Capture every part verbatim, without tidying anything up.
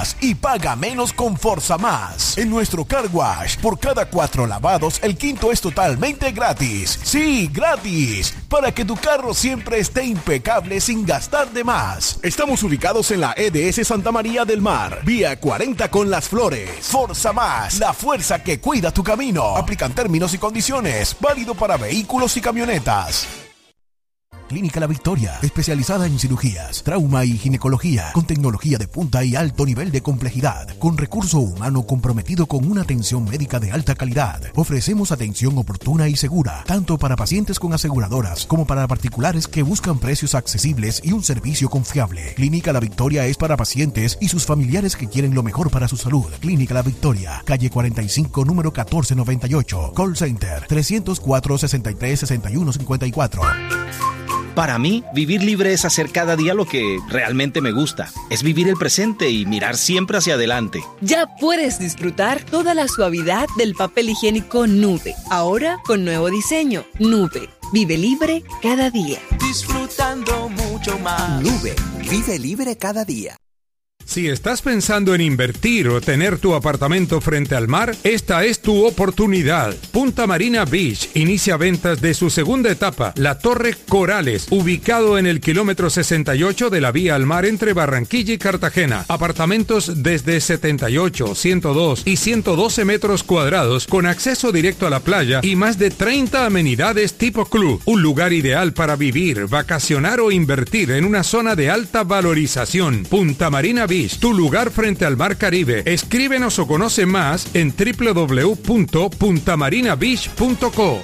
más y paga menos con Forza Más. En nuestro car wash, por cada cuatro lavados, el quinto es totalmente gratis. Sí, gratis, para que tu carro siempre esté impecable sin gastar de más. Estamos ubicados en la E D S Santa María del Mar, vía cuarenta con Las Flores. Forza Más, la fuerza que cuida tu camino. Aplican términos y condiciones, válido para vehículos y camionetas. Clínica La Victoria, especializada en cirugías, trauma y ginecología, con tecnología de punta y alto nivel de complejidad, con recurso humano comprometido con una atención médica de alta calidad. Ofrecemos atención oportuna y segura, tanto para pacientes con aseguradoras como para particulares que buscan precios accesibles y un servicio confiable. Clínica La Victoria es para pacientes y sus familiares que quieren lo mejor para su salud. Clínica La Victoria, calle cuarenta y cinco, número catorce noventa y ocho. Call Center tres cero cuatro, seis tres, seis uno cinco cuatro. Para mí, vivir libre es hacer cada día lo que realmente me gusta. Es vivir el presente y mirar siempre hacia adelante. Ya puedes disfrutar toda la suavidad del papel higiénico Nube. Ahora con nuevo diseño. Nube. Vive libre cada día. Disfrutando mucho más. Nube. Vive libre cada día. Si estás pensando en invertir o tener tu apartamento frente al mar, esta es tu oportunidad. Punta Marina Beach inicia ventas de su segunda etapa, la Torre Corales, ubicado en el kilómetro sesenta y ocho de la vía al mar entre Barranquilla y Cartagena. Apartamentos desde setenta y ocho, ciento dos y ciento doce metros cuadrados con acceso directo a la playa y más de treinta amenidades tipo club. Un lugar ideal para vivir, vacacionar o invertir en una zona de alta valorización. Punta Marina Beach, tu lugar frente al Mar Caribe. Escríbenos o conoce más en doble u doble u doble u punto punta marina beach punto co.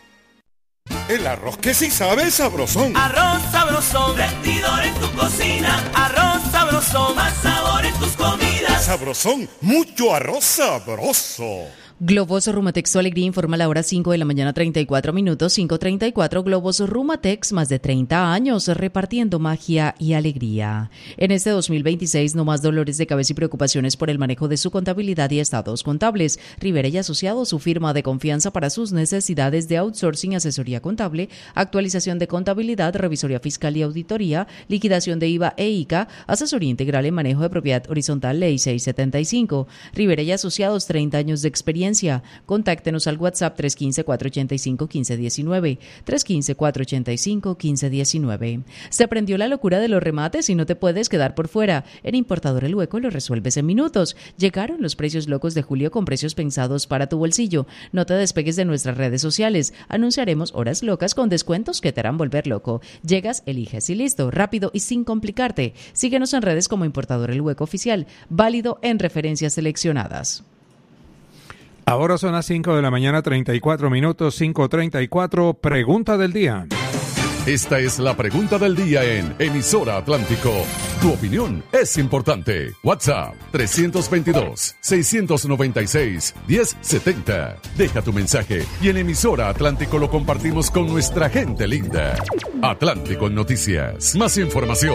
El arroz que sí sabe sabrosón. Arroz sabrosón, rendidor en tu cocina. Arroz sabrosón, más sabor en tus comidas. Sabrosón, mucho arroz sabroso. Globos Rumatex, tu alegría, informa a la hora cinco de la mañana, treinta y cuatro minutos, cinco treinta y cuatro. Globos Rumatex, más de treinta años repartiendo magia y alegría. En este dos mil veintiséis, no más dolores de cabeza y preocupaciones por el manejo de su contabilidad y estados contables. Rivera y Asociados, su firma de confianza para sus necesidades de outsourcing, asesoría contable, actualización de contabilidad, revisoría fiscal y auditoría, liquidación de I V A e I C A, asesoría integral en manejo de propiedad horizontal, ley seiscientos setenta y cinco. Rivera y Asociados, treinta años de experiencia. Contáctenos al WhatsApp tres uno cinco, cuatro ocho cinco, uno cinco uno nueve, tres uno cinco, cuatro ocho cinco, uno cinco uno nueve. Se prendió la locura de los remates y no te puedes quedar por fuera. En Importador El Hueco lo resuelves en minutos. Llegaron los precios locos de julio con precios pensados para tu bolsillo. No te despegues de nuestras redes sociales. Anunciaremos horas locas con descuentos que te harán volver loco. Llegas, eliges y listo, rápido y sin complicarte. Síguenos en redes como Importador El Hueco Oficial, válido en referencias seleccionadas. Ahora son las cinco de la mañana, treinta y cuatro minutos, cinco treinta y cuatro, pregunta del día. Esta es la pregunta del día en Emisora Atlántico. Tu opinión es importante. WhatsApp tres dos dos, seis nueve seis, uno cero siete cero. Deja tu mensaje y en Emisora Atlántico lo compartimos con nuestra gente linda. Atlántico en Noticias. Más información.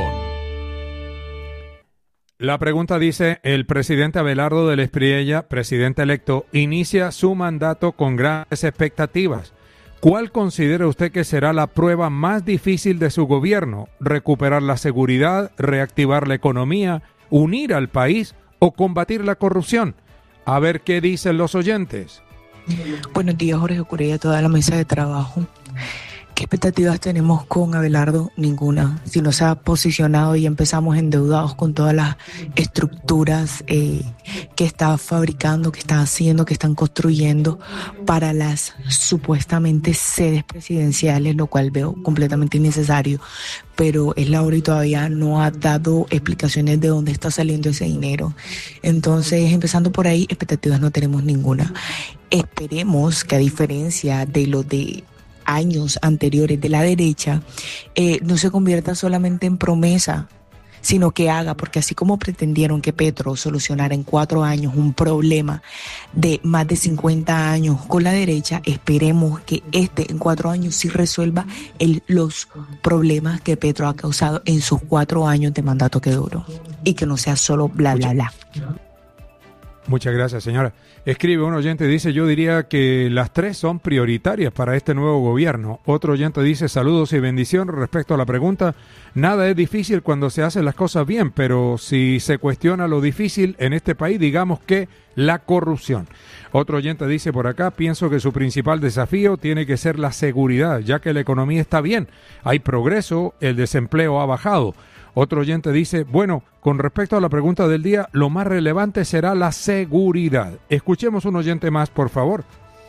La pregunta dice, el presidente Abelardo del Espriella, presidente electo, inicia su mandato con grandes expectativas. ¿Cuál considera usted que será la prueba más difícil de su gobierno? ¿Recuperar la seguridad, reactivar la economía, unir al país o combatir la corrupción? A ver qué dicen los oyentes. Buenos días, Jorge Correa, toda la mesa de trabajo. ¿Qué expectativas tenemos con Abelardo? Ninguna. Si nos ha posicionado y empezamos endeudados con todas las estructuras eh, que está fabricando, que está haciendo, que están construyendo para las supuestamente sedes presidenciales, lo cual veo completamente innecesario. Pero es la hora y todavía no ha dado explicaciones de dónde está saliendo ese dinero. Entonces, empezando por ahí, expectativas no tenemos ninguna. Esperemos que, a diferencia de lo de años anteriores de la derecha, eh, no se convierta solamente en promesa, sino que haga, porque así como pretendieron que Petro solucionara en cuatro años un problema de más de cincuenta años con la derecha, esperemos que este en cuatro años sí resuelva el, los problemas que Petro ha causado en sus cuatro años de mandato que duró, y que no sea solo bla bla bla. Muchas gracias, señora. Escribe un oyente, dice, yo diría que las tres son prioritarias para este nuevo gobierno. Otro oyente dice, saludos y bendición. Respecto a la pregunta, nada es difícil cuando se hacen las cosas bien, pero si se cuestiona lo difícil en este país, digamos que la corrupción. Otro oyente dice por acá, pienso que su principal desafío tiene que ser la seguridad, ya que la economía está bien, hay progreso, el desempleo ha bajado. Otro oyente dice, bueno, con respecto a la pregunta del día, lo más relevante será la seguridad. Escuchemos un oyente más, por favor.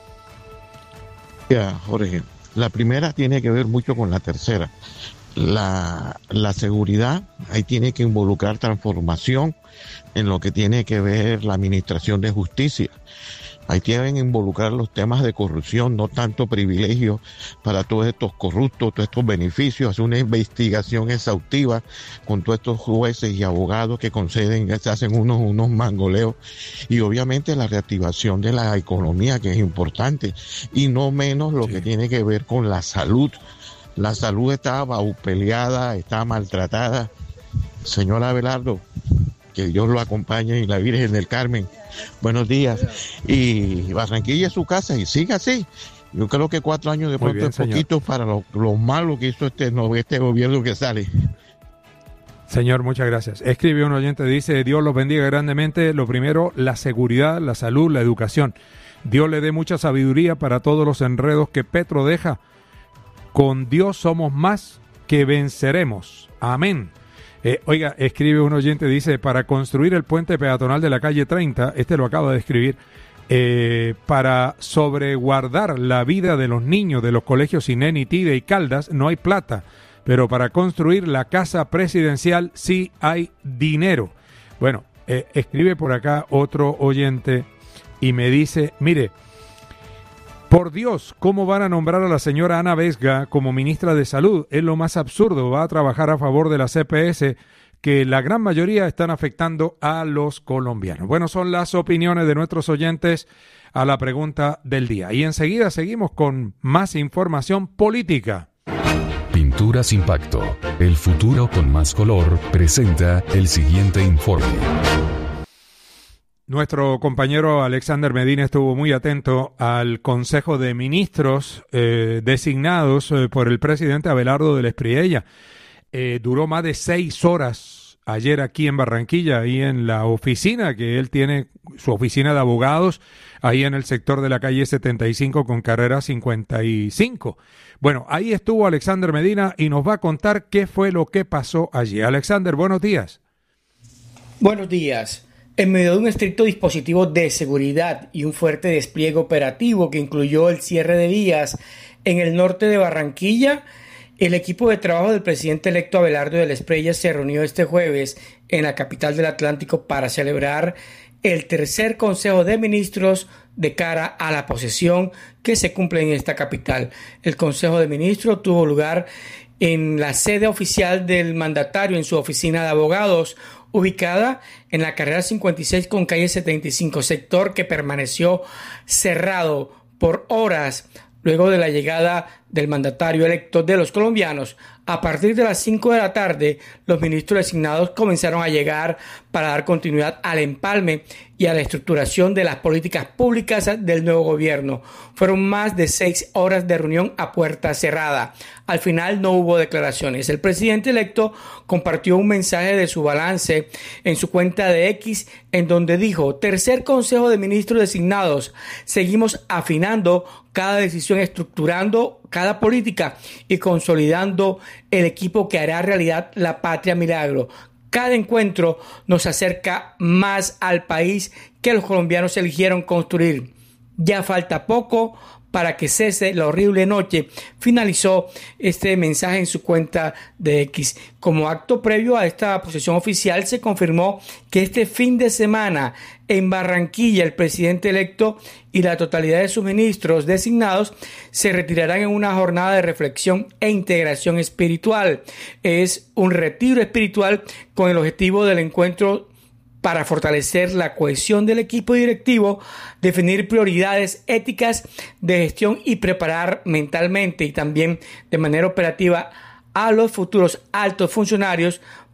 Ya, Jorge, la primera tiene que ver mucho con la tercera. La, la seguridad, ahí tiene que involucrar transformación en lo que tiene que ver la administración de justicia. Ahí tienen que involucrar los temas de corrupción, no tanto privilegios para todos estos corruptos, todos estos beneficios, hacer una investigación exhaustiva con todos estos jueces y abogados que conceden, que se hacen unos, unos mangoleos, y obviamente la reactivación de la economía, que es importante, y no menos lo sí. que tiene que ver con la salud. La salud está peleada, está maltratada. Señor Abelardo, que Dios lo acompañe, y la Virgen del Carmen, buenos días. Y Barranquilla es su casa y siga así. Yo creo que cuatro años de pronto es poquito para lo, lo malo que hizo este, no, este gobierno que sale. Señor, muchas gracias. Escribe un oyente, dice, Dios los bendiga grandemente. Lo primero, la seguridad, la salud, la educación. Dios le dé mucha sabiduría para todos los enredos que Petro deja. Con Dios somos más que venceremos. Amén. Eh, oiga, escribe un oyente, dice, para construir el puente peatonal de la calle treinta, este lo acaba de escribir, eh, para sobreguardar la vida de los niños de los colegios Ineni, Tide y Caldas, no hay plata, pero para construir la casa presidencial sí hay dinero. Bueno, eh, escribe por acá otro oyente y me dice, mire, por Dios, ¿cómo van a nombrar a la señora Ana Vesga como ministra de Salud? Es lo más absurdo, va a trabajar a favor de la C P S, que la gran mayoría están afectando a los colombianos. Bueno, son las opiniones de nuestros oyentes a la pregunta del día. Y enseguida seguimos con más información política. Pinturas Impacto, el futuro con más color, presenta el siguiente informe. Nuestro compañero Alexander Medina estuvo muy atento al Consejo de Ministros eh, designados eh, por el presidente Abelardo del Espriella. Eh, duró más de seis horas ayer aquí en Barranquilla, ahí en la oficina que él tiene, su oficina de abogados, ahí en el sector de la calle setenta y cinco con carrera cincuenta y cinco. Bueno, ahí estuvo Alexander Medina y nos va a contar qué fue lo que pasó allí. Alexander, buenos días. Buenos días. En medio de un estricto dispositivo de seguridad y un fuerte despliegue operativo que incluyó el cierre de vías en el norte de Barranquilla, el equipo de trabajo del presidente electo Abelardo del Espriella se reunió este jueves en la capital del Atlántico para celebrar el tercer Consejo de Ministros de cara a la posesión que se cumple en esta capital. El Consejo de Ministros tuvo lugar en la sede oficial del mandatario en su oficina de abogados, ubicada en la carrera cincuenta y seis con calle setenta y cinco, sector que permaneció cerrado por horas luego de la llegada del mandatario electo de los colombianos. A partir de las cinco de la tarde, los ministros designados comenzaron a llegar para dar continuidad al empalme y a la estructuración de las políticas públicas del nuevo gobierno. Fueron más de seis horas de reunión a puerta cerrada. Al final no hubo declaraciones. El presidente electo compartió un mensaje de su balance en su cuenta de X, en donde dijo: tercer Consejo de Ministros designados, seguimos afinando cada decisión, estructurando cada política y consolidando el equipo que hará realidad la patria milagro. Cada encuentro nos acerca más al país que los colombianos eligieron construir. Ya falta poco para que cese la horrible noche, finalizó este mensaje en su cuenta de X. Como acto previo a esta posesión oficial, se confirmó que este fin de semana en Barranquilla el presidente electo y la totalidad de sus ministros designados se retirarán en una jornada de reflexión e integración espiritual. Es un retiro espiritual con el objetivo del encuentro para fortalecer la cohesión del equipo directivo, definir prioridades éticas de gestión y preparar mentalmente y también de manera operativa a los futuros altos funcionarios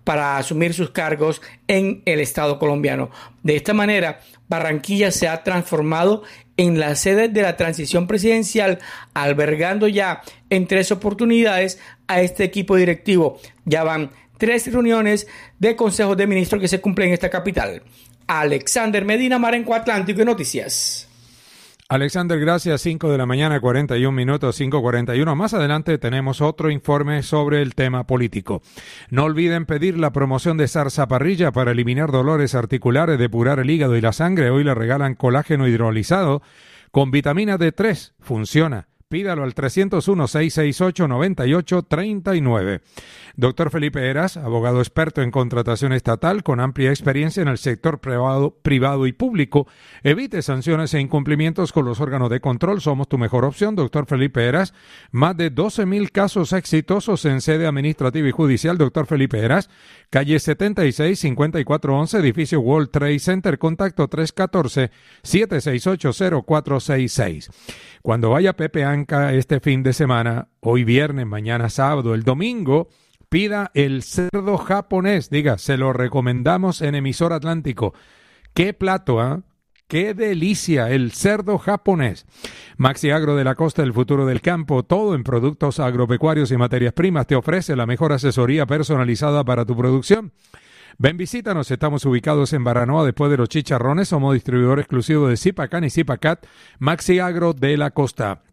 para asumir sus cargos en el Estado colombiano. De esta manera, Barranquilla se ha transformado en la sede de la transición presidencial, albergando ya en tres oportunidades a este equipo directivo. Ya van tres reuniones de consejos de ministros que se cumplen en esta capital. Alexander Medina, Marenco Atlántico y Noticias. Alexander, gracias. cinco de la mañana, cuarenta y un minutos, cinco cuarenta y uno. Más adelante tenemos otro informe sobre el tema político. No olviden pedir la promoción de Zarzaparrilla para eliminar dolores articulares, depurar el hígado y la sangre. Hoy le regalan colágeno hidrolizado con vitamina D tres. Funciona. Pídalo al tres cero uno, seis seis ocho, nueve ocho tres nueve. Doctor Felipe Heras, abogado experto en contratación estatal con amplia experiencia en el sector privado, privado y público. Evite sanciones e incumplimientos con los órganos de control. Somos tu mejor opción, doctor Felipe Heras. Más de doce mil casos exitosos en sede administrativa y judicial. Doctor Felipe Heras, calle setenta y seis, cincuenta y cuatro once, edificio World Trade Center. Contacto tres uno cuatro, siete seis ocho, cero cuatro seis seis. Cuando vaya Pepe Anca este fin de semana, hoy viernes, mañana sábado, el domingo, pida el cerdo japonés. Diga, se lo recomendamos en Emisora Atlántico. ¡Qué plato, eh! ¡Qué delicia! El cerdo japonés. Maxi Agro de la Costa, el futuro del campo. Todo en productos agropecuarios y materias primas. Te ofrece la mejor asesoría personalizada para tu producción. Ven, visítanos, estamos ubicados en Baranoa, después de los Chicharrones, somos distribuidor exclusivo de Zipacan y Zipacat, Maxi Agro de la Costa.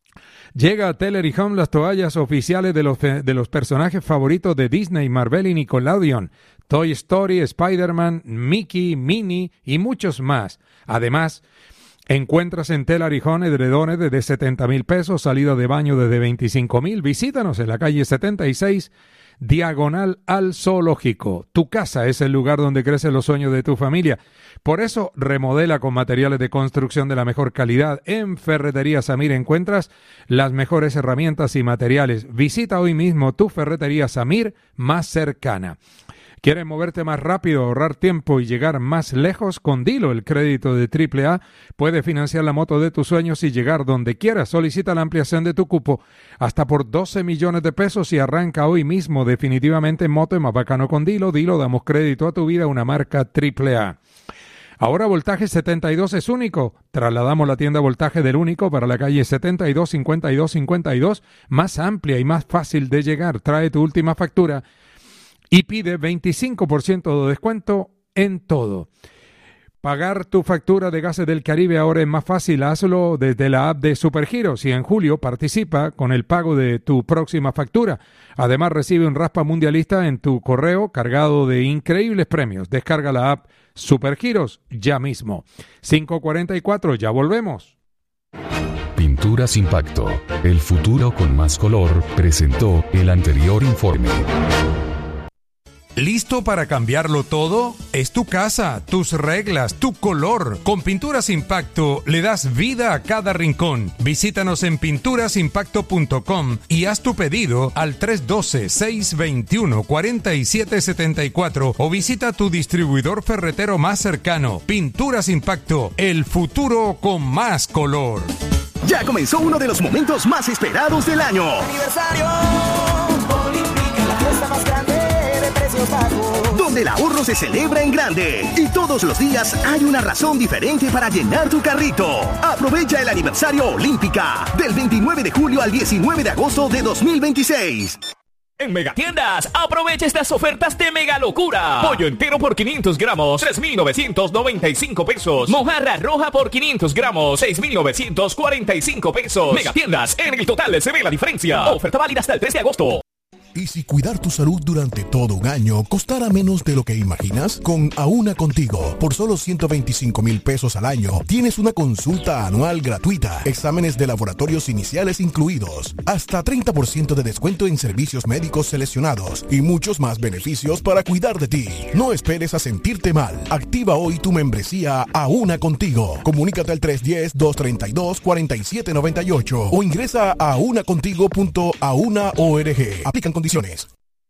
Llega a Teller y Home las toallas oficiales de los, de los personajes favoritos de Disney, Marvel y Nickelodeon, Toy Story, Spider-Man, Mickey, Minnie y muchos más. Además, encuentras en Teller y Home edredones desde setenta mil pesos, salida de baño desde veinticinco mil. Visítanos en la calle setenta y seis, diagonal al zoológico. Tu casa es el lugar donde crecen los sueños de tu familia. Por eso, remodela con materiales de construcción de la mejor calidad. En Ferretería Samir encuentras las mejores herramientas y materiales. Visita hoy mismo tu Ferretería Samir más cercana. ¿Quieres moverte más rápido, ahorrar tiempo y llegar más lejos? Con Dilo, el crédito de triple A, puedes financiar la moto de tus sueños y llegar donde quieras. Solicita la ampliación de tu cupo hasta por doce millones de pesos y arranca hoy mismo. Definitivamente moto es más bacano con Dilo. Dilo, damos crédito a tu vida, una marca triple A. Ahora Voltaje setenta y dos es único. Trasladamos la tienda Voltaje del Único para la calle setenta y dos, cincuenta y dos, cincuenta y dos, más amplia y más fácil de llegar. Trae tu última factura y pide veinticinco por ciento de descuento en todo. Pagar tu factura de Gases del Caribe ahora es más fácil. Hazlo desde la app de Supergiros y en julio participa con el pago de tu próxima factura. Además, recibe un raspa mundialista en tu correo cargado de increíbles premios. Descarga la app Supergiros ya mismo. cinco cuarenta y cuatro, ya volvemos. Pinturas Impacto, el futuro con más color, presentó el anterior informe. ¿Listo para cambiarlo todo? Es tu casa, tus reglas, tu color. Con Pinturas Impacto le das vida a cada rincón. Visítanos en pinturas impacto punto com y haz tu pedido al tres uno dos, seis dos uno, cuatro siete siete cuatro o visita tu distribuidor ferretero más cercano. Pinturas Impacto, el futuro con más color. Ya comenzó uno de los momentos más esperados del año. Aniversario Olímpica, la fiesta más grande de precios bajos. Donde el ahorro se celebra en grande. Y todos los días hay una razón diferente para llenar tu carrito. Aprovecha el aniversario Olímpica del veintinueve de julio al diecinueve de agosto de dos mil veintiséis. En Megatiendas, aprovecha estas ofertas de mega locura. Pollo entero por quinientos gramos, tres mil novecientos noventa y cinco pesos. Mojarra roja por quinientos gramos, seis mil novecientos cuarenta y cinco pesos. Megatiendas, en el total se ve la diferencia. Oferta válida hasta el tres de agosto. ¿Y si cuidar tu salud durante todo un año costara menos de lo que imaginas? Con Aúna Contigo, por solo ciento veinticinco mil pesos al año, tienes una consulta anual gratuita, exámenes de laboratorios iniciales incluidos, hasta treinta por ciento de descuento en servicios médicos seleccionados y muchos más beneficios para cuidar de ti. No esperes a sentirte mal. Activa hoy tu membresía Aúna Contigo. Comunícate al tres uno cero, dos tres dos, cuatro siete nueve ocho o ingresa a aunacontigo punto auna punto org. Aplican condiciones.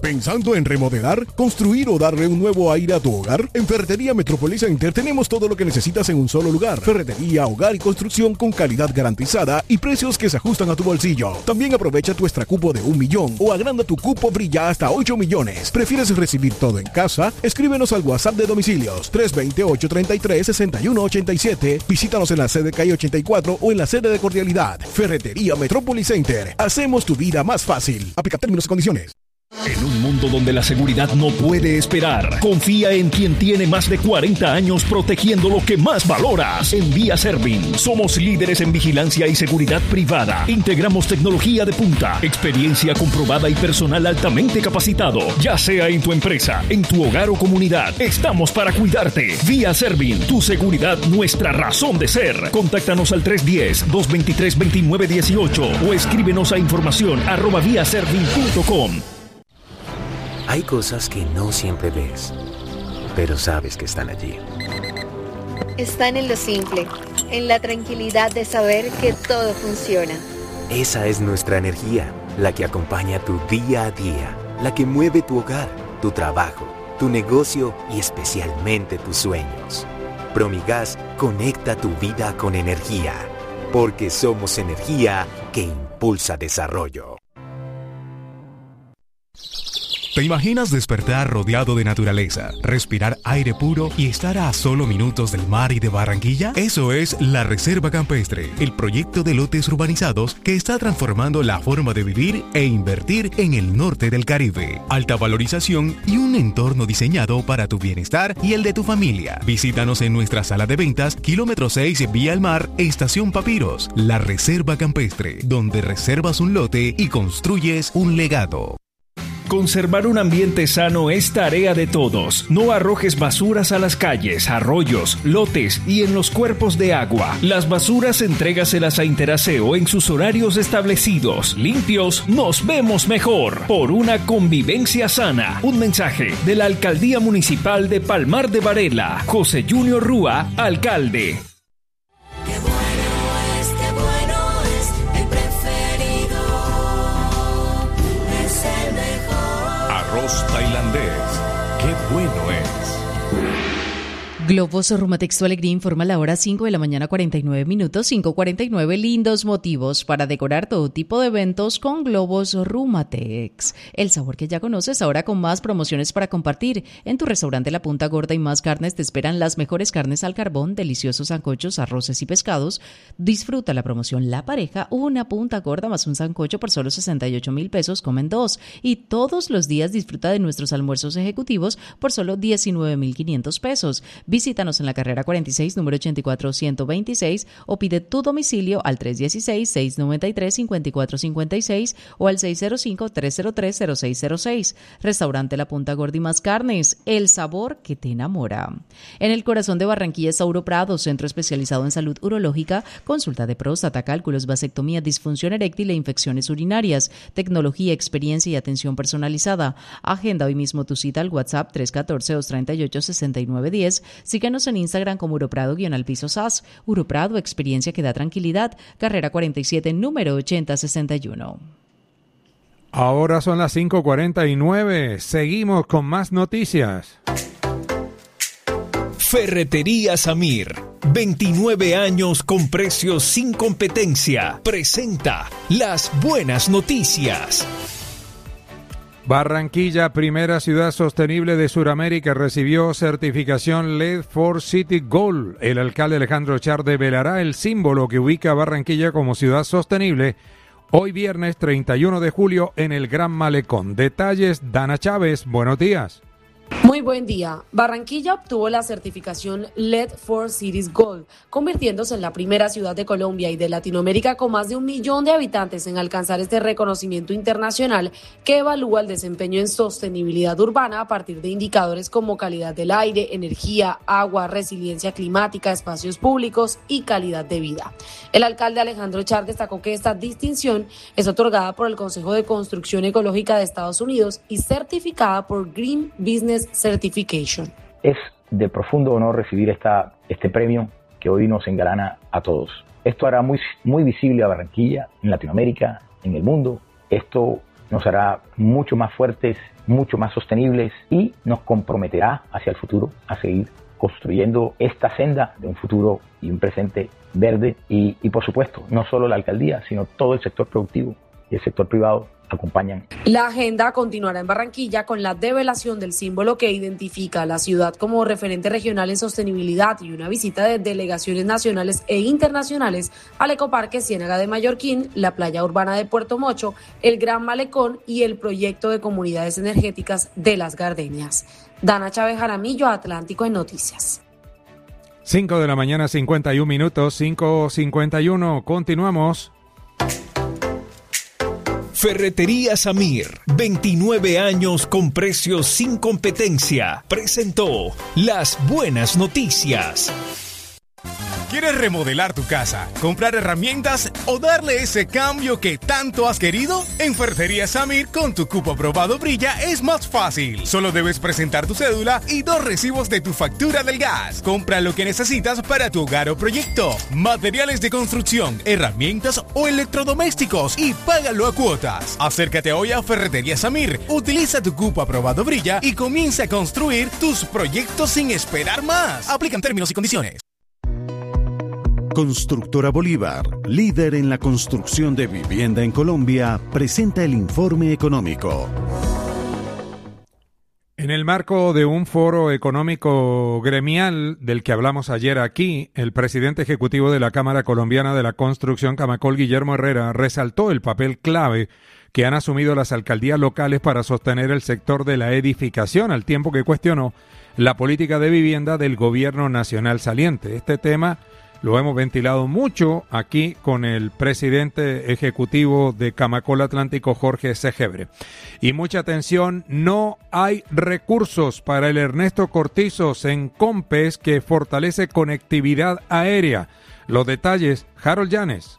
¿Pensando en remodelar, construir o darle un nuevo aire a tu hogar? En Ferretería Metrópolis Center tenemos todo lo que necesitas en un solo lugar. Ferretería, hogar y construcción con calidad garantizada y precios que se ajustan a tu bolsillo. También aprovecha tu extra cupo de un millón o agranda tu cupo Brilla hasta ocho millones. ¿Prefieres recibir todo en casa? Escríbenos al WhatsApp de domicilios tres dos cero, ocho tres tres, seis uno ocho siete. Visítanos en la sede calle ochenta y cuatro o en la sede de Cordialidad. Ferretería Metrópolis Center. Hacemos tu vida más fácil. Aplica términos y condiciones. En un mundo donde la seguridad no puede esperar, confía en quien tiene más de cuarenta años protegiendo lo que más valoras. En Vía Servin, somos líderes en vigilancia y seguridad privada. Integramos tecnología de punta, experiencia comprobada y personal altamente capacitado. Ya sea en tu empresa, en tu hogar o comunidad, estamos para cuidarte. Vía Servin, tu seguridad, nuestra razón de ser. Contáctanos al tres uno cero, dos dos tres, dos nueve uno ocho o escríbenos a información arroba viaservin punto com. Hay cosas que no siempre ves, pero sabes que están allí. Están en lo simple, en la tranquilidad de saber que todo funciona. Esa es nuestra energía, la que acompaña tu día a día, la que mueve tu hogar, tu trabajo, tu negocio y especialmente tus sueños. Promigas conecta tu vida con energía, porque somos energía que impulsa desarrollo. ¿Te imaginas despertar rodeado de naturaleza, respirar aire puro y estar a solo minutos del mar y de Barranquilla? Eso es La Reserva Campestre, el proyecto de lotes urbanizados que está transformando la forma de vivir e invertir en el norte del Caribe. Alta valorización y un entorno diseñado para tu bienestar y el de tu familia. Visítanos en nuestra sala de ventas, kilómetro seis, Vía al Mar, Estación Papiros. La Reserva Campestre, donde reservas un lote y construyes un legado. Conservar un ambiente sano es tarea de todos. No arrojes basuras a las calles, arroyos, lotes y en los cuerpos de agua. Las basuras entrégaselas a Interaseo en sus horarios establecidos. Limpios, nos vemos mejor. Por una convivencia sana. Un mensaje de la Alcaldía Municipal de Palmar de Varela. José Junior Rúa, alcalde. Arroz tailandés. ¡Qué bueno es! Globos Rumatex Tu Alegría informa la hora cinco de la mañana cuarenta y nueve minutos, cinco cuarenta y nueve. Lindos motivos para decorar todo tipo de eventos con Globos Rumatex. El sabor que ya conoces, ahora con más promociones para compartir. En tu restaurante La Punta Gorda y Más Carnes te esperan las mejores carnes al carbón, deliciosos sancochos, arroces y pescados. Disfruta la promoción La Pareja, una punta gorda más un sancocho por solo sesenta y ocho mil pesos, comen dos. Y todos los días disfruta de nuestros almuerzos ejecutivos por solo diecinueve mil quinientos pesos. Visítanos en la carrera cuarenta y seis, número ochenta y cuatro, ciento veintiséis o pide tu domicilio al tres uno seis, seis nueve tres, cinco cuatro cinco seis o al seis cero cinco, tres cero tres, cero seis cero seis. Restaurante La Punta Gorda y Más Carnes, el sabor que te enamora. En el corazón de Barranquilla está Uroprado, centro especializado en salud urológica, consulta de próstata, cálculos, vasectomía, disfunción eréctil e infecciones urinarias, tecnología, experiencia y atención personalizada. Agenda hoy mismo tu cita al WhatsApp tres uno cuatro, dos tres ocho, seis nueve uno cero. Síguenos en Instagram como Uroprado-al piso S A S. Uroprado, experiencia que da tranquilidad. Carrera cuarenta y siete, número ochenta sesenta y uno. Ahora son las cinco cuarenta y nueve. Seguimos con más noticias. Ferretería Samir. veintinueve años con precios sin competencia. Presenta las buenas noticias. Barranquilla, primera ciudad sostenible de Sudamérica, recibió certificación L E D for City Gold. El alcalde Alejandro Char develará el símbolo que ubica a Barranquilla como ciudad sostenible hoy viernes treinta y uno de julio en el Gran Malecón. Detalles, Dana Chávez, buenos días. Muy buen día. Barranquilla obtuvo la certificación L E D for Cities Gold, convirtiéndose en la primera ciudad de Colombia y de Latinoamérica con más de un millón de habitantes en alcanzar este reconocimiento internacional que evalúa el desempeño en sostenibilidad urbana a partir de indicadores como calidad del aire, energía, agua, resiliencia climática, espacios públicos y calidad de vida. El alcalde Alejandro Char destacó que esta distinción es otorgada por el Consejo de Construcción Ecológica de Estados Unidos y certificada por Green Business Certification. Es de profundo honor recibir esta, este premio que hoy nos engalana a todos. Esto hará muy, muy visible a Barranquilla, en Latinoamérica, en el mundo. Esto nos hará mucho más fuertes, mucho más sostenibles y nos comprometerá hacia el futuro a seguir construyendo esta senda de un futuro y un presente verde y, y por supuesto, no solo la alcaldía, sino todo el sector productivo y el sector privado acompañan. La agenda continuará en Barranquilla con la develación del símbolo que identifica a la ciudad como referente regional en sostenibilidad y una visita de delegaciones nacionales e internacionales al Ecoparque Ciénaga de Mallorquín, la playa urbana de Puerto Mocho, el Gran Malecón y el proyecto de comunidades energéticas de Las Gardenias. Dana Chávez Jaramillo, Atlántico en Noticias. cinco de la mañana, cincuenta y un minutos, cinco cincuenta y uno, continuamos. Ferretería Samir, veintinueve años con precios sin competencia, presentó las buenas noticias. ¿Quieres remodelar tu casa, comprar herramientas o darle ese cambio que tanto has querido? En Ferretería Samir, con tu cupo aprobado Brilla, es más fácil. Solo debes presentar tu cédula y dos recibos de tu factura del gas. Compra lo que necesitas para tu hogar o proyecto. Materiales de construcción, herramientas o electrodomésticos y págalo a cuotas. Acércate hoy a Ferretería Samir. Utiliza tu cupo aprobado Brilla y comienza a construir tus proyectos sin esperar más. Aplican términos y condiciones. Constructora Bolívar, líder en la construcción de vivienda en Colombia, presenta el informe económico. En el marco de un foro económico gremial del que hablamos ayer aquí, el presidente ejecutivo de la Cámara Colombiana de la Construcción, Camacol, Guillermo Herrera, resaltó el papel clave que han asumido las alcaldías locales para sostener el sector de la edificación, al tiempo que cuestionó la política de vivienda del gobierno nacional saliente. Este tema lo hemos ventilado mucho aquí con el presidente ejecutivo de Camacol Atlántico, Jorge Segebre. Y mucha atención, no hay recursos para el Ernesto Cortizos en Compes que fortalece conectividad aérea. Los detalles, Harold Llanes.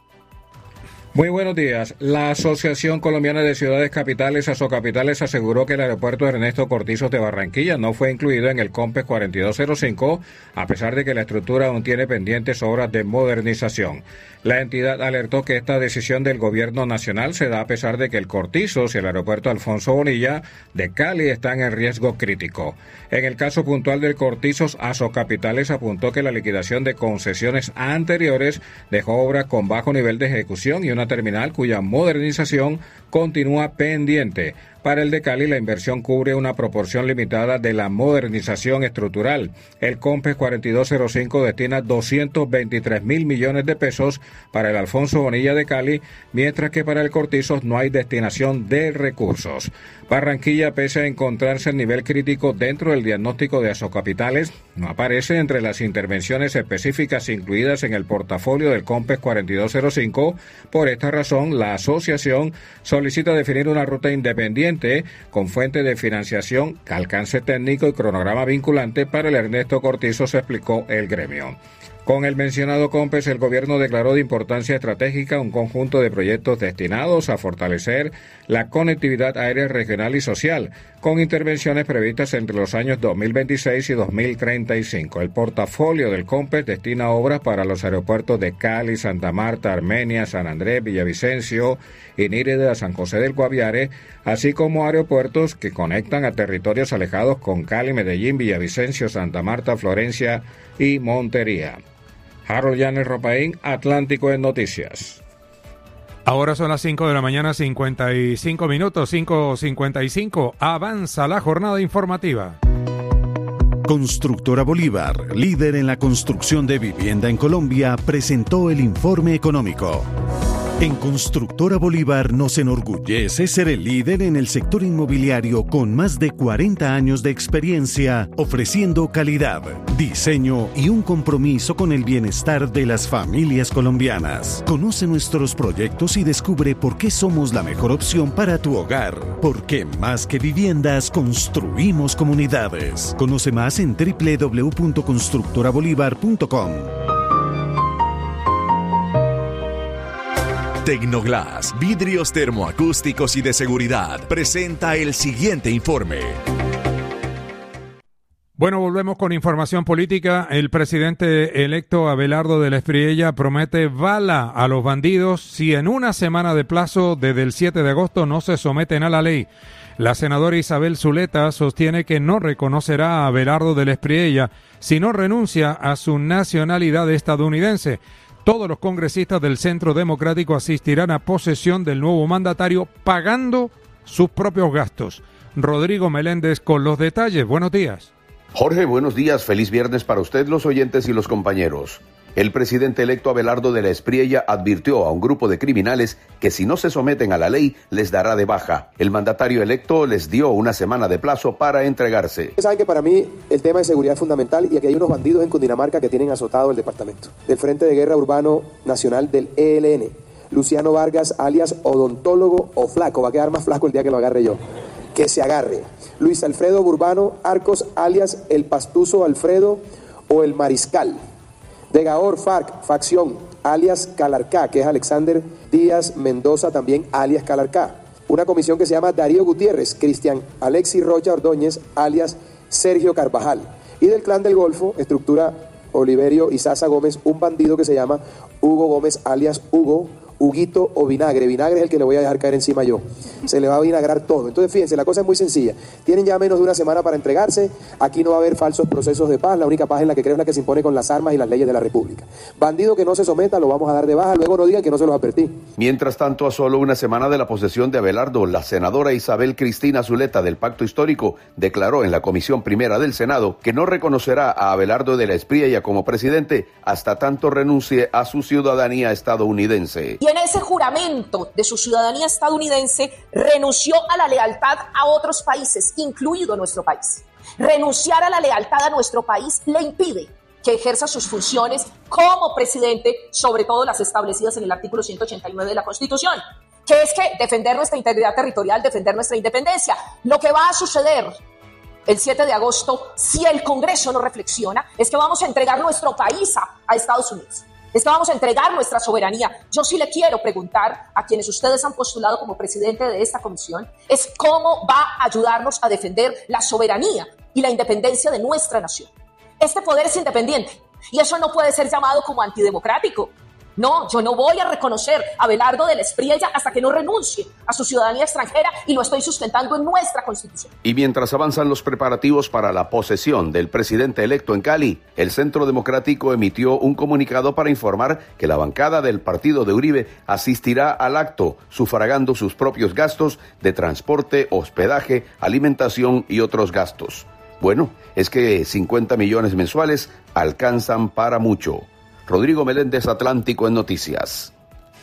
Muy buenos días. La Asociación Colombiana de Ciudades Capitales, Asocapitales, aseguró que el aeropuerto Ernesto Cortizos de Barranquilla no fue incluido en el COMPES cuarenta y dos cero cinco, a pesar de que la estructura aún tiene pendientes obras de modernización. La entidad alertó que esta decisión del gobierno nacional se da a pesar de que el Cortizos y el aeropuerto Alfonso Bonilla de Cali están en riesgo crítico. En el caso puntual del Cortizos, Asocapitales apuntó que la liquidación de concesiones anteriores dejó obras con bajo nivel de ejecución y una terminal cuya modernización continúa pendiente. Para el de Cali, la inversión cubre una proporción limitada de la modernización estructural. El COMPES cuarenta y dos cero cinco destina doscientos veintitrés mil millones de pesos para el Alfonso Bonilla de Cali, mientras que para el Cortizos no hay destinación de recursos. Barranquilla, pese a encontrarse en nivel crítico dentro del diagnóstico de Asocapitales, no aparece entre las intervenciones específicas incluidas en el portafolio del COMPES cuarenta y dos cero cinco. Por esta razón, la asociación solicita definir una ruta independiente con fuente de financiación, alcance técnico y cronograma vinculante para el Ernesto Cortizos, explicó el gremio. Con el mencionado COMPES, el gobierno declaró de importancia estratégica un conjunto de proyectos destinados a fortalecer la conectividad aérea regional y social, con intervenciones previstas entre los años dos mil veintiséis y dos mil treinta y cinco. El portafolio del COMPES destina obras para los aeropuertos de Cali, Santa Marta, Armenia, San Andrés, Villavicencio, Inírida, San José del Guaviare, así como aeropuertos que conectan a territorios alejados con Cali, Medellín, Villavicencio, Santa Marta, Florencia y Montería. Harold Llanes Ropaín, Atlántico en Noticias. Ahora son las cinco de la mañana, cincuenta y cinco minutos, cinco cincuenta y cinco. Avanza la jornada informativa. Constructora Bolívar, líder en la construcción de vivienda en Colombia, presentó el informe económico. En Constructora Bolívar nos enorgullece ser el líder en el sector inmobiliario con más de cuarenta años de experiencia, ofreciendo calidad, diseño y un compromiso con el bienestar de las familias colombianas. Conoce nuestros proyectos y descubre por qué somos la mejor opción para tu hogar. Porque más que viviendas, construimos comunidades. Conoce más en doble u doble u doble u punto constructora bolívar punto com. Tecnoglass, vidrios termoacústicos y de seguridad, presenta el siguiente informe. Bueno, volvemos con información política. El presidente electo Abelardo de la Espriella promete bala a los bandidos si en una semana de plazo desde el siete de agosto no se someten a la ley. La senadora Isabel Zuleta sostiene que no reconocerá a Abelardo de la Espriella si no renuncia a su nacionalidad estadounidense. Todos los congresistas del Centro Democrático asistirán a posesión del nuevo mandatario pagando sus propios gastos. Rodrigo Meléndez con los detalles. Buenos días. Jorge, buenos días. Feliz viernes para usted, los oyentes y los compañeros. El presidente electo Abelardo de la Espriella advirtió a un grupo de criminales que si no se someten a la ley les dará de baja. El mandatario electo les dio una semana de plazo para entregarse. Saben que para mí el tema de seguridad es fundamental y aquí hay unos bandidos en Cundinamarca que tienen azotado el departamento. Del Frente de Guerra Urbano Nacional del E L N, Luciano Vargas, alias Odontólogo o Flaco, va a quedar más flaco el día que lo agarre yo. Que se agarre. Luis Alfredo Burbano Arcos, alias El Pastuso Alfredo o El Mariscal. De Gaor Farc, facción, alias Calarcá, que es Alexander Díaz Mendoza, también alias Calarcá. Una comisión que se llama Darío Gutiérrez, Cristian Alexis Rocha Ordóñez, alias Sergio Carvajal. Y del Clan del Golfo, estructura Oliverio Izaza Gómez, un bandido que se llama Hugo Gómez, alias Hugo, Huguito o Vinagre. Vinagre es el que le voy a dejar caer encima yo. Se le va a vinagrar todo. Entonces, fíjense, la cosa es muy sencilla. Tienen ya menos de una semana para entregarse. Aquí no va a haber falsos procesos de paz. La única paz en la que creo es la que se impone con las armas y las leyes de la República. Bandido que no se someta, lo vamos a dar de baja. Luego no digan que no se los advertí. Mientras tanto, a solo una semana de la posesión de Abelardo, la senadora Isabel Cristina Zuleta del Pacto Histórico declaró en la Comisión Primera del Senado que no reconocerá a Abelardo de la Espriella como presidente hasta tanto renuncie a su ciudadanía estadounidense. Y en ese juramento de su ciudadanía estadounidense renunció a la lealtad a otros países, incluido nuestro país. Renunciar a la lealtad a nuestro país le impide que ejerza sus funciones como presidente, sobre todo las establecidas en el artículo ciento ochenta y nueve de la Constitución, que es que defender nuestra integridad territorial, defender nuestra independencia. Lo que va a suceder el siete de agosto, si el Congreso no reflexiona, es que vamos a entregar nuestro país a, a Estados Unidos. Es que vamos a entregar nuestra soberanía. Yo sí le quiero preguntar a quienes ustedes han postulado como presidente de esta comisión, es cómo va a ayudarnos a defender la soberanía y la independencia de nuestra nación. Este poder es independiente y eso no puede ser llamado como antidemocrático. No, yo no voy a reconocer a Abelardo de la Espriella hasta que no renuncie a su ciudadanía extranjera y lo estoy sustentando en nuestra Constitución. Y mientras avanzan los preparativos para la posesión del presidente electo en Cali, el Centro Democrático emitió un comunicado para informar que la bancada del partido de Uribe asistirá al acto, sufragando sus propios gastos de transporte, hospedaje, alimentación y otros gastos. Bueno, es que cincuenta millones mensuales alcanzan para mucho. Rodrigo Meléndez, Atlántico en Noticias.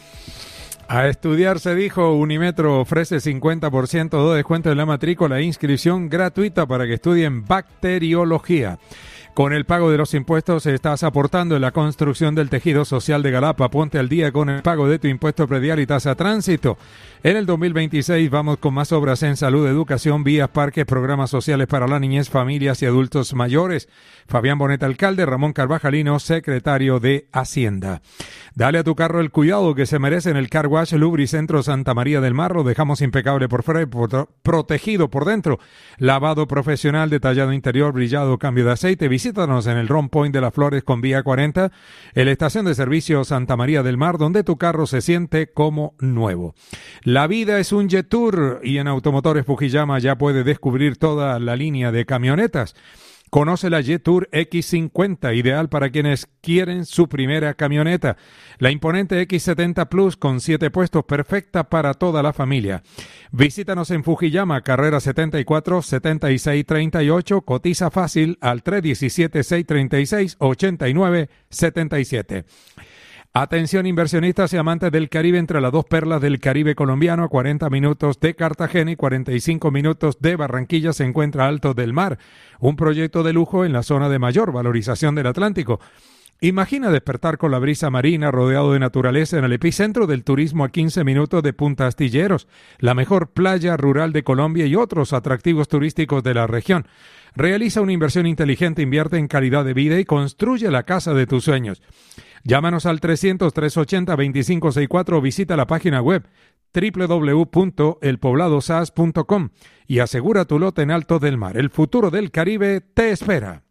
A estudiar se dijo, Unimetro ofrece cincuenta por ciento de descuento en la matrícula e inscripción gratuita para que estudien bacteriología. Con el pago de los impuestos estás aportando en la construcción del tejido social de Galapa. Ponte al día con el pago de tu impuesto predial y tasa tránsito. En el dos mil veintiséis vamos con más obras en salud, educación, vías, parques, programas sociales para la niñez, familias y adultos mayores. Fabián Boneta, alcalde, Ramón Carvajalino, secretario de Hacienda. Dale a tu carro el cuidado que se merece en el Car Wash Lubricentro Santa María del Mar. Lo dejamos impecable por fuera y por, protegido por dentro. Lavado profesional, detallado interior, brillado, cambio de aceite. Visítanos en el Ron Point de las Flores con Vía cuarenta, en la estación de servicio Santa María del Mar, donde tu carro se siente como nuevo. La vida es un Jetour y en Automotores Fujiyama ya puede descubrir toda la línea de camionetas. Conoce la Jetour equis cincuenta, ideal para quienes quieren su primera camioneta. La imponente equis setenta Plus con siete puestos, perfecta para toda la familia. Visítanos en Fujiyama, carrera setenta y cuatro, setenta y seis treinta y ocho. Cotiza fácil al tres uno siete, seis tres seis, ocho nueve siete siete. Atención inversionistas y amantes del Caribe, entre las dos perlas del Caribe colombiano, a cuarenta minutos de Cartagena y cuarenta y cinco minutos de Barranquilla, se encuentra Alto del Mar, un proyecto de lujo en la zona de mayor valorización del Atlántico. Imagina despertar con la brisa marina, rodeado de naturaleza, en el epicentro del turismo a quince minutos de Punta Astilleros, la mejor playa rural de Colombia y otros atractivos turísticos de la región. Realiza una inversión inteligente, invierte en calidad de vida y construye la casa de tus sueños. Llámanos al trescientos, trescientos ochenta, veinticinco sesenta y cuatro o visita la página web doble u doble u doble u punto el poblado s a s punto com y asegura tu lote en Alto del Mar. El futuro del Caribe te espera.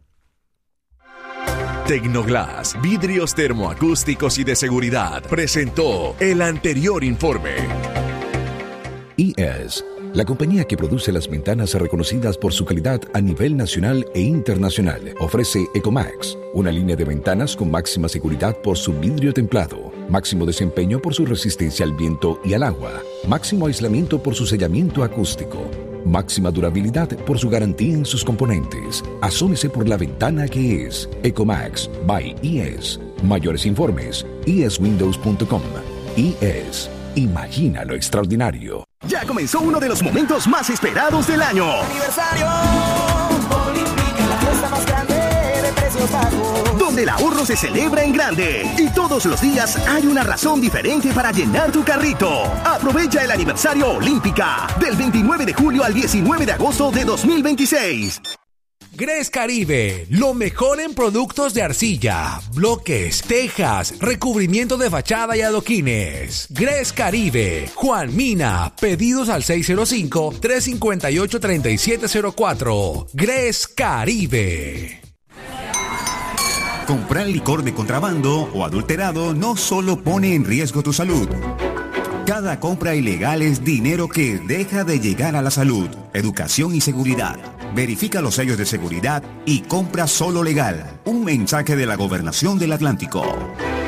Tecnoglass, vidrios termoacústicos y de seguridad, presentó el anterior informe. I E S, la compañía que produce las ventanas reconocidas por su calidad a nivel nacional e internacional, ofrece Ecomax, una línea de ventanas con máxima seguridad por su vidrio templado, máximo desempeño por su resistencia al viento y al agua, máximo aislamiento por su sellamiento acústico, máxima durabilidad por su garantía en sus componentes. Asómese por la ventana que es Ecomax by I E S. Mayores informes, i es windows punto com. I E S. Imagina lo extraordinario. Ya comenzó uno de los momentos más esperados del año. Aniversario Olímpica, la fiesta más grande de precios bajos. Donde el ahorro se celebra en grande. Y todos los días hay una razón diferente para llenar tu carrito. Aprovecha el aniversario Olímpica del veintinueve de julio al diecinueve de agosto de dos mil veintiséis. Gres Caribe, lo mejor en productos de arcilla, bloques, tejas, recubrimiento de fachada y adoquines. Gres Caribe, Juan Mina, pedidos al seis cero cinco, tres cinco ocho, tres siete cero cuatro. Gres Caribe. Comprar licor de contrabando o adulterado no solo pone en riesgo tu salud. Cada compra ilegal es dinero que deja de llegar a la salud, educación y seguridad. Verifica los sellos de seguridad y compra solo legal. Un mensaje de la Gobernación del Atlántico.